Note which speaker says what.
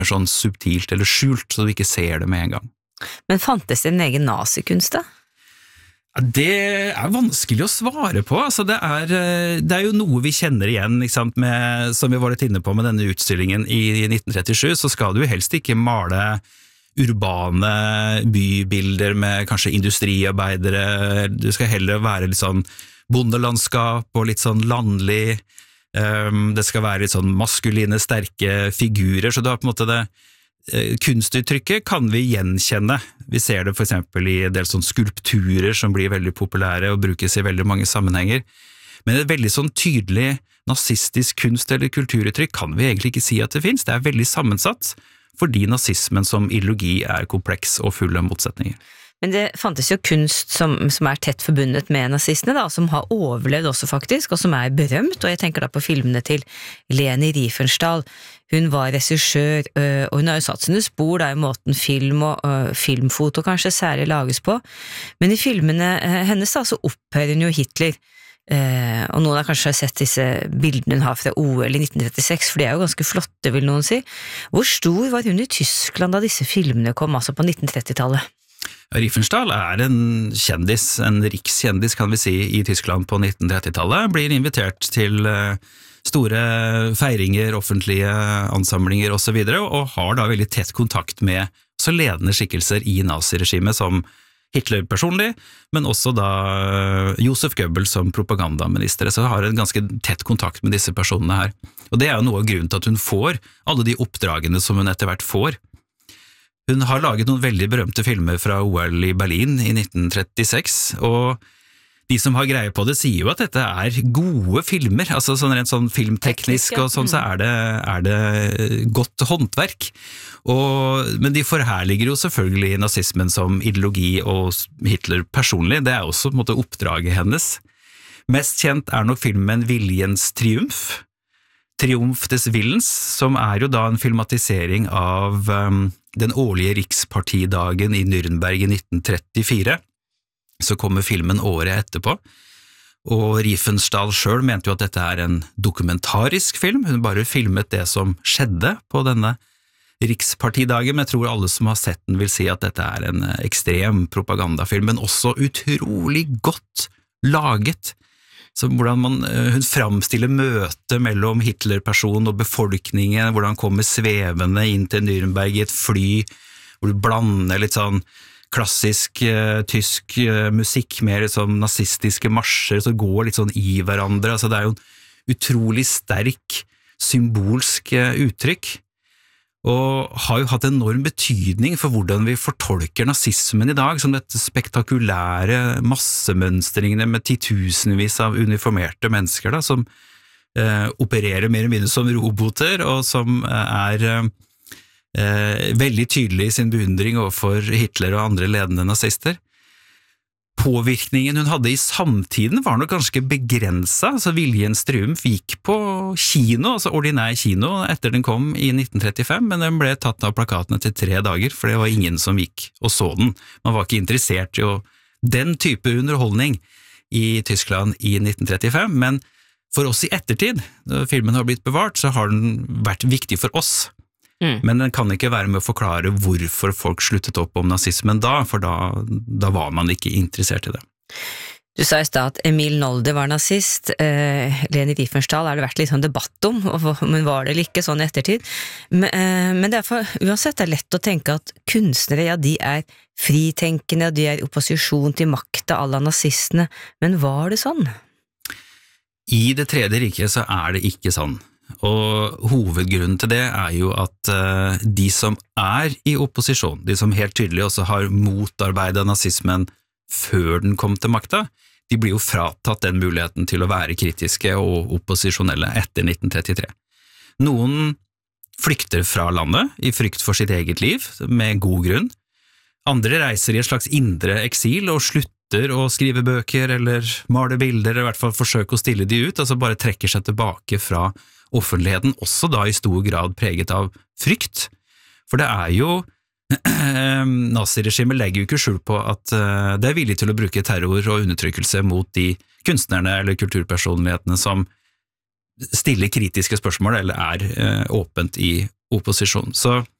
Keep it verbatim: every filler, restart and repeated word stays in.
Speaker 1: sånn subtilt eller skjult, så du ikke ser det med en gang.
Speaker 2: Men fantes det en egen nazikunst da?
Speaker 1: Ja, det er vanskelig å svare på, altså det er, det er jo noe vi kjenner igjen, ikke sant, med, som vi var litt inne på med denne utstillingen i nitten trettisju, så skal du helst ikke male urbane bybilder med kanskje industriarbeidere, du skal heller være litt sånn bondelandskap og litt sånn landlig, um, det skal være litt sånn maskuline, sterke figurer, så det er på en måte det uh, kunstuttrykket kan vi gjenkjenne. Vi ser det for eksempel i en del sånn skulpturer som blir veldig populære og brukes i veldig mange sammenhenger, men et veldig sånn tydelig nazistisk kunst- eller kulturuttrykk kan vi egentlig ikke si at det finnes, det er veldig sammensatt, fordi nazismen som ideologi er kompleks og full av motsetninger.
Speaker 2: Men det fantes jo kunst som, som er tett forbundet med nazistene, da, som har overlevd også faktisk, og som er berømt, og jeg tenker da på filmene til Leni Riefenstahl. Hun var regissør, og hun har jo satt sine spor da, i måten film og uh, filmfoto kanskje særlig lages på, men i filmene uh, hennes da, så opphører hun jo Hitler, uh, og noen har kanskje sett disse bildene hun har fra O L i nitten trettiseks, for de er jo ganske flotte, vil noen si. Hvor stor var hun i Tyskland da disse filmene kom, altså på nitten trettitallet?
Speaker 1: Riefenstahl er en kjendis, en rikskjendis kan vi si i Tyskland på nitten trettitallet, blir invitert til store feiringer, offentlige ansamlinger og så videre, og har da veldig tett kontakt med så ledende skikkelser i naziregimet som Hitler personlig, men også da Josef Goebbels som propagandaminister, så har en ganske tett kontakt med disse personene her. Og det er jo noe av grunnen til at hun får alle de oppdragene som hun etter hvert får. Hun har laget noen veldig berømte filmer fra O L i Berlin i nitten trettiseks, og de som har greie på det sier jo at dette er gode filmer, altså sånn rent sånn filmteknisk og sånn, så er det, er det godt håndverk. Og, men de forherliger jo selvfølgelig nazismen som ideologi og Hitler personlig, det er også på en måte oppdraget hennes. Mest kjent er nok filmen Viljens triumf, Triumf des Willens, som er jo da en filmatisering av um, den årlige rikspartidagen i Nürnberg i nitten trettifire. Så kommer filmen året etterpå, og Riefenstahl selv mente jo at dette er en dokumentarisk film, hun bare filmet det som skjedde på denne rikspartidagen, men jeg tror alle som har sett den vil si at dette er en ekstrem propagandafilm, men også utrolig godt laget. Så hvordan man, hun framstiller møtet mellom Hitler-personen og befolkningen, hvordan han kommer svevende inn til Nürnberg i et fly, hvor du blander litt sånn klassisk uh, tysk uh, musikk med litt sånn nazistiske marsjer, så går litt sånn i hverandre, altså det er jo en utrolig sterk symbolsk uh, uttrykk, og har jo hatt enorm betydning for hvordan vi fortolker nazismen i dag, som dette spektakulære massemønstringene med titusenvis av uniformerte mennesker da, som eh, opererer mer eller mindre som roboter, og som eh, er eh, veldig tydelig i sin beundring overfor Hitler og andre ledende nazister. Påvirkningen hun hadde i samtiden var nok ganske begrenset, altså Viljens triumf gikk på kino, altså ordinær kino, etter den kom i nitten trettifem, men den ble tatt av plakatene til tre dager, for det var ingen som gikk og så den. Man var ikke interessert i å, den type underholdning i Tyskland i nitten trettifem, men for oss i ettertid, når filmen har blitt bevart, så har den vært viktig for oss. Mm. Men den kan ikke være med å forklare hvorfor folk sluttet opp om nazismen da, for da, da var man ikke interessert i det.
Speaker 2: Du sa i stad at Emil Nolde var nazist, eh, Leni Riefenstahl har det vært litt sånn debatt om, men var det eller ikke sånn i ettertid. Men, eh, men derfor, uansett det er lett å tenke at kunstnere, ja, de er fritenkende, de er opposisjon til makta à la nazistene, men var det sånn?
Speaker 1: I det tredje riket så er det ikke sånn. Og hovedgrunnen til det er jo at uh, de som er i opposisjon, de som helt tydelig også har motarbeidet nazismen før den kom til makta, de blir jo fratatt den muligheten til å være kritiske og opposisjonelle etter nitten trettitre. Noen flykter fra landet i frykt for sitt eget liv, med god grunn. Andre reiser i et slags indre eksil og slutter å skrive bøker eller male bilder, eller i hvert fall forsøke å stille de ut, altså bare trekker seg tilbake fra offentligheten, også da i stor grad preget av frykt. For det er jo, naziregimet legger jo ikke skjul på at det er villig til å bruke terror og undertrykkelse mot de kunstnerne eller kulturpersonlighetene som stiller kritiske spørsmål eller er åpent i opposisjon. Så